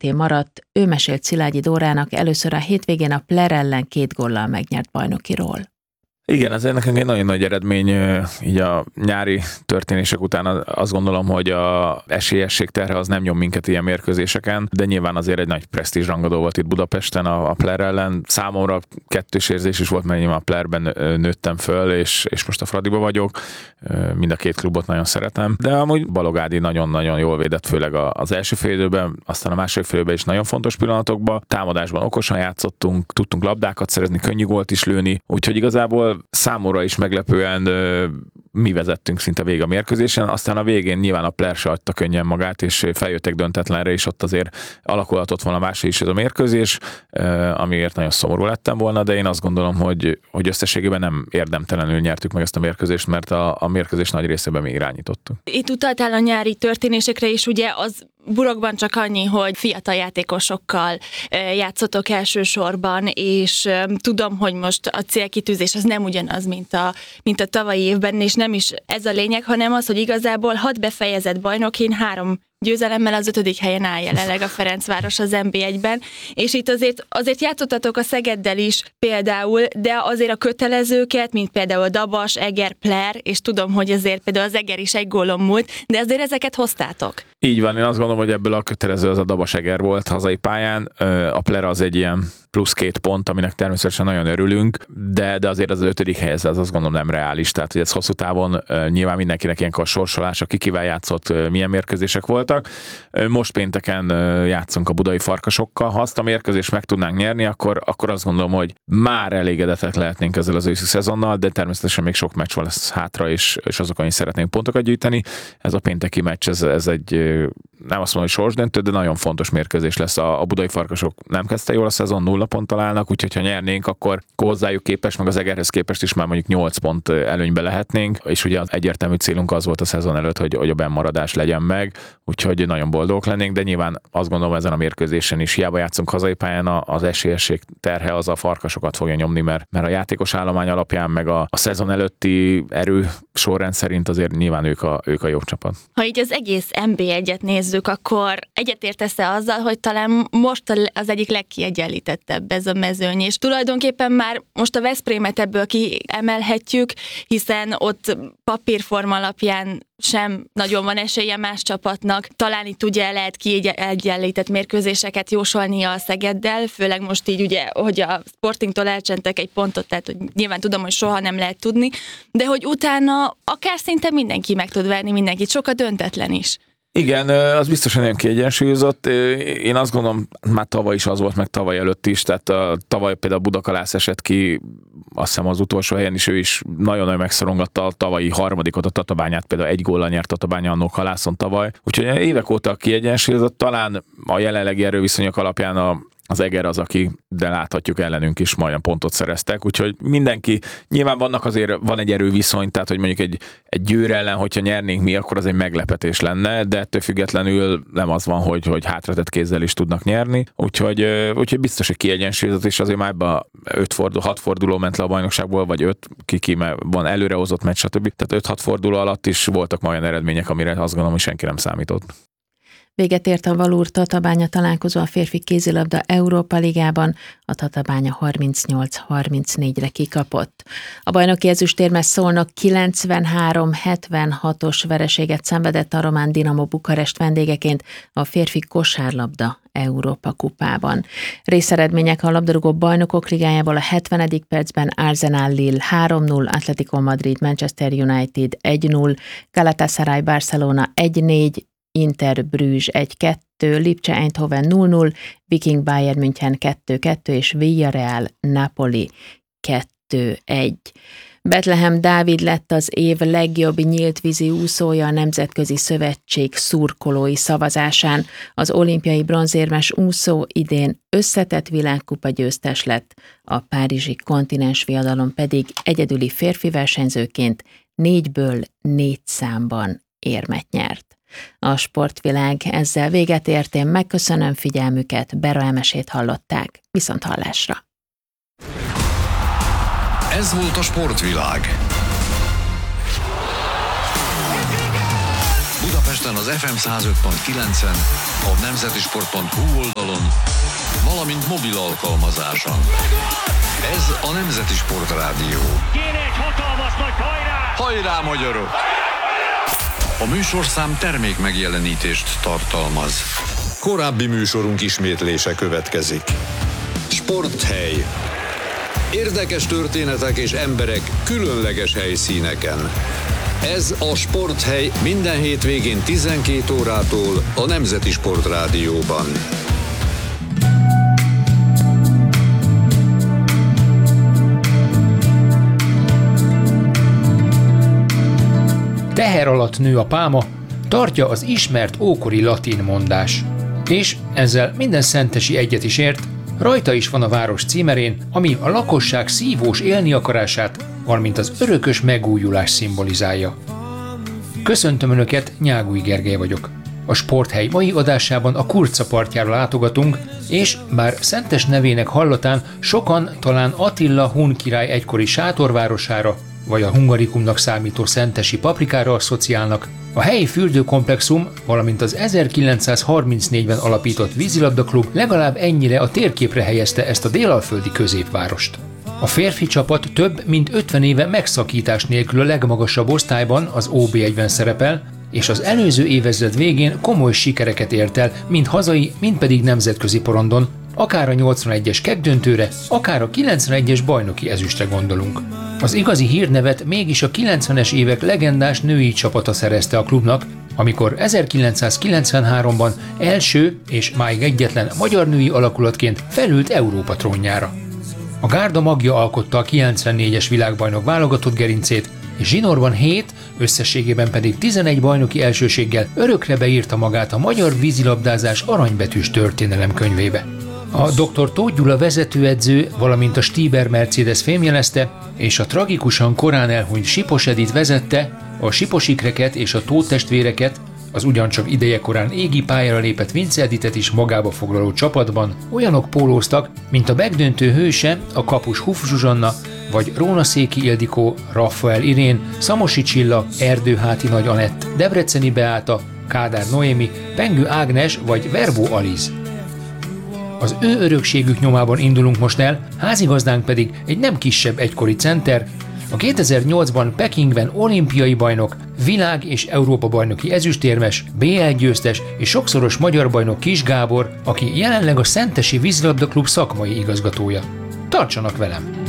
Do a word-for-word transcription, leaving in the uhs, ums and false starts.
té maradt, ő mesélt Szilágyi Dórának először a hétvégén a Player ellen két góllal megnyert bajnokiról. Igen, ez nekünk egy nagyon nagy eredmény, így a nyári történések után azt gondolom, hogy a esélyesség terhe az nem nyom minket ilyen mérkőzéseken, de nyilván azért egy nagy presztízs rangadó volt itt Budapesten a, a Player ellen. Számomra kettős érzés is volt, mert én a Playerben nőttem föl, és, és most a Fradiba vagyok. Mind a két klubot nagyon szeretem, de amúgy Balog Ádi nagyon-nagyon jól védett, főleg az első fél időben, aztán a második fél időben is nagyon fontos pillanatokban. Támadásban okosan játszottunk, tudtunk labdákat szerezni, könnyű gólt is lőni, úgyhogy igazából számomra is meglepően ö, mi vezettünk szinte végig a mérkőzésen, aztán a végén nyilván a Player se adta könnyen magát, és feljöttek döntetlenre, és ott azért alakulhatott volna máshogy is ez a mérkőzés, ö, amiért nagyon szomorú lettem volna, de én azt gondolom, hogy, hogy összességében nem érdemtelenül nyertük meg ezt a mérkőzést, mert a, a mérkőzés nagy részében mi irányítottuk. Itt utaltál a nyári történésekre is, ugye az burokban csak annyi, hogy fiatal játékosokkal játszotok elsősorban, és tudom, hogy most a célkitűzés az nem ugyanaz, mint a, mint a tavalyi évben, és nem is ez a lényeg, hanem az, hogy igazából hat befejezett bajnokin három győzelemmel az ötödik helyen áll jelenleg a Ferencváros az en bé egyben, és itt azért, azért játszottatok a Szegeddel is például, de azért a kötelezőket, mint például Dabas, Eger, Player, és tudom, hogy azért például az Eger is egy gólon múlt, de azért ezeket hoztátok. Így van, én azt gondolom, hogy ebből a kötelező az a Dabas Eger volt hazai pályán, a Player az egy ilyen plusz két pont, aminek természetesen nagyon örülünk, de, de azért az ötödik hely, ez azt gondolom nem reális, tehát hogy ez hosszú távon nyilván mindenkinek ilyenkor a sorsolása, ki kivel játszott, milyen mérkőzések voltak. Most pénteken játszunk a budai Farkasokkal, ha azt a mérkőzést meg tudnánk nyerni, akkor, akkor azt gondolom, hogy már elégedettek lehetnénk ezzel az őszi szezonnal, de természetesen még sok meccs van lesz hátra, és, és azokon is szeretnénk pontokat gyűjteni. Ez a pénteki meccs, ez, ez egy nem azt mondom, hogy sorsdöntő, de nagyon fontos mérkőzés lesz. A, a budai Farkasok nem kezdte jól a szezon, nulla ponttal állnak, úgyhogy ha nyernénk, akkor hozzájuk képest, meg az Egerhez képest is már mondjuk nyolc pont előnybe lehetnénk, és ugye az egyértelmű célunk az volt a szezon előtt, hogy, hogy a bennmaradás legyen meg, úgyhogy nagyon boldogok lennénk, de nyilván azt gondolom ezen a mérkőzésen is hiába játszunk hazai pályán, az esélyesség terhe az a Farkasokat fogja nyomni, mert, mert a játékos állomány alapján, meg a, a szezon előtti erő sorrend szerint azért nyilván ők a, ők a jobb csapat. Ha így az egész en bé egyet nézzük, akkor egyetértesz-e azzal, hogy talán most az egyik legkiegyenlítettebb ez a mezőny, és tulajdonképpen már most a Veszprémet ebből kiemelhetjük, hiszen ott papírforma alapján sem nagyon van esélye más csapatnak. Talán itt ugye lehet kiegyenlített mérkőzéseket jósolni a Szegeddel, főleg most így ugye, hogy a Sportingtól elcsentek egy pontot, tehát hogy nyilván tudom, hogy soha nem lehet tudni, de hogy utána akár szinte mindenki meg tud verni mindenkit, sokkal döntetlen is. Igen, az biztosan nagyon kiegyensúlyozott. Én azt gondolom, már tavaly is az volt, meg tavaly előtt is, tehát a, tavaly például Budakalász esett ki, azt hiszem az utolsó helyen is, ő is nagyon-nagyon megszorongatta a tavalyi harmadikot, a Tatabányát, például egy góllal nyert Tatabánya annó Halászon tavaly. Úgyhogy évek óta kiegyensúlyozott, talán a jelenlegi erőviszonyok alapján a az Eger az, aki, de láthatjuk ellenünk is majdnem pontot szereztek, úgyhogy mindenki, nyilván vannak azért, van egy erőviszony, tehát hogy mondjuk egy, egy Győr ellen, hogyha nyernénk mi, akkor az egy meglepetés lenne, de ettől függetlenül nem az van, hogy, hogy hátratett kézzel is tudnak nyerni, úgyhogy, úgyhogy biztos, hogy kiegyensúlyozott, és azért már ebben öt forduló, hat forduló ment le a bajnokságból, vagy öt, ki van előrehozott meccs, stb. Tehát öt-hat forduló alatt is voltak olyan eredmények, amire azt gondolom, hogy senki nem számított. Véget ért a Valur Tatabánya találkozó a férfi kézilabda Európa Ligában, a Tatabánya harmincnyolc harmincnégyre kikapott. A bajnoki ezüstérmes Szolnok kilencvenhárom hetvenhatos vereséget szenvedett a román Dinamo Bukarest vendégeként a férfi kosárlabda Európa kupában. Részeredmények a labdarúgó bajnokok ligájából: a hetvenedik percben Arsenal Lille három null, Atletico Madrid Manchester United egy null, Galatasaray Barcelona egy négy, Inter Brügge egy kettő, Lipcse Eindhoven nulla null, Viking Bayern München kettő kettő és Villarreal Napoli kettő egy. Betlehem Dávid lett az év legjobb nyíltvízi úszója a Nemzetközi Szövetség szurkolói szavazásán. Az olimpiai bronzérmes úszó idén összetett világkupa győztes lett, a párizsi kontinens viadalon pedig egyedüli férfi versenyzőként négyből négy számban érmet nyert. A sportvilág ezzel véget ért, én megköszönöm figyelmüket, Bera Emesét hallották, viszont hallásra. Ez volt a sportvilág. Budapest Budapesten az ef em száz öt pont kilencen, a nemzetisport pont hu oldalon, valamint mobil alkalmazáson. Ez a Nemzeti Sport Rádió. Kéne egy hatalmas nagy hajrá! Hajrá, magyarok! A műsorszám termék megjelenítést tartalmaz. Korábbi műsorunk ismétlése következik. Sporthely. Érdekes történetek és emberek különleges helyszíneken. Ez a Sporthely minden hétvégén tizenkét órától a Nemzeti Sport Rádióban. Teher alatt nő a pálma, tartja az ismert ókori latin mondás. És ezzel minden szentesi egyet is ért, rajta is van a város címerén, ami a lakosság szívós élni akarását, valamint az örökös megújulás szimbolizálja. Köszöntöm Önöket, Nyágúj Gergely vagyok. A Sporthely mai adásában a Kurca partjára látogatunk, és bár szentes nevének hallatán sokan talán Attila hun király egykori sátorvárosára, vagy a Hungarikumnak számító szentesi Paprikára asszociálnak, a helyi fürdőkomplexum, valamint az ezerkilencszázharmincnégyben alapított vízilabdaklub legalább ennyire a térképre helyezte ezt a délalföldi középvárost. A férfi csapat több mint ötven éve megszakítás nélkül a legmagasabb osztályban, az ó bé egyben szerepel, és az előző évezred végén komoly sikereket ért el, mind hazai, mind pedig nemzetközi porondon, akár a nyolcvanegyes kekkdöntőre, akár a kilencvenegyes bajnoki ezüstre gondolunk. Az igazi hírnevet mégis a kilencvenes évek legendás női csapata szerezte a klubnak, amikor ezerkilencszázkilencvenháromban első és máig egyetlen magyar női alakulatként felült Európa trónjára. A gárda magja alkotta a kilencvennégyes világbajnok válogatott gerincét, és zsinórban hét, összességében pedig tizenegy bajnoki elsőséggel örökre beírta magát a magyar vízilabdázás aranybetűs történelem könyvébe. A doktor Tóth Gyula vezetőedző, valamint a Stieber Mercedes fémjelezte, és a tragikusan korán elhunyt Sipos Edit vezette, a Sipos ikreket és a Tóth testvéreket, az ugyancsak idejekorán égi pályára lépett Vince Editet is magába foglaló csapatban olyanok pólóztak, mint a megdöntő hőse, a kapus Huff Zsuzsanna, vagy Rónaszéki Ildikó, Raffael Irén, Szamosi Csilla, Erdőháti Nagy Anett, Debreceni Beáta, Kádár Noémi, Pengő Ágnes vagy Verbó Aliz. Az ő örökségük nyomában indulunk most el, házigazdánk pedig egy nem kisebb egykori center, a kétezer-nyolcban Pekingben olimpiai bajnok, világ- és Európa-bajnoki ezüstérmes, bé el győztes és sokszoros magyar bajnok Kis Gábor, aki jelenleg a Szentesi Vízilabdaklub szakmai igazgatója. Tartsanak velem!